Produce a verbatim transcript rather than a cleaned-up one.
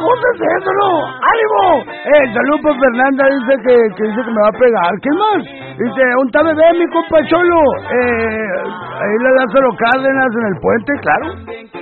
cosa es eso, no? ¡Ánimo! Eh, saludos para Fernanda, dice que, que dice que me va a pegar. ¿Qué más? Dice, un tal bebé, mi compa Cholo. Eh, ahí le da solo Cárdenas en el puente, claro.